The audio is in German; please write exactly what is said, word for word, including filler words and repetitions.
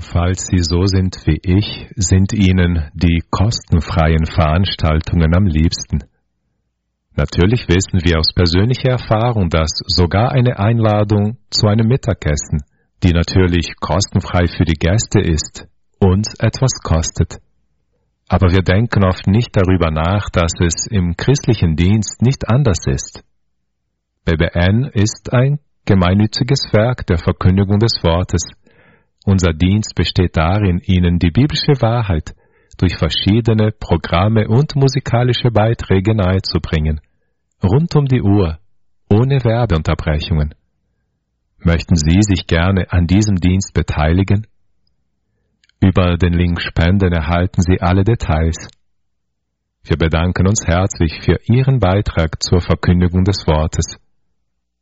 Falls Sie so sind wie ich, sind Ihnen die kostenfreien Veranstaltungen am liebsten. Natürlich wissen wir aus persönlicher Erfahrung, dass sogar eine Einladung zu einem Mittagessen, die natürlich kostenfrei für die Gäste ist, uns etwas kostet. Aber wir denken oft nicht darüber nach, dass es im christlichen Dienst nicht anders ist. B B N ist ein gemeinnütziges Werk der Verkündigung des Wortes. Unser Dienst besteht darin, Ihnen die biblische Wahrheit durch verschiedene Programme und musikalische Beiträge nahezubringen, rund um die Uhr, ohne Werbeunterbrechungen. Möchten Sie sich gerne an diesem Dienst beteiligen? Über den Link Spenden erhalten Sie alle Details. Wir bedanken uns herzlich für Ihren Beitrag zur Verkündigung des Wortes.